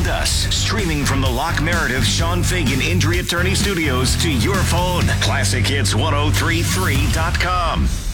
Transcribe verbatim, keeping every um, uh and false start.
and us, streaming from the Locke Meredith Sean Fagan Injury Attorney Studios to your phone. classic hits ten thirty-three dot com.